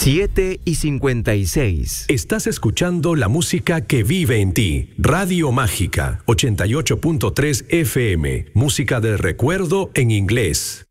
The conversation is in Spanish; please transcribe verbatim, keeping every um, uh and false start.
siete y cincuenta y seis. Estás escuchando la música que vive en ti. Radio Mágica, ochenta y ocho punto tres F M. Música de recuerdo en inglés.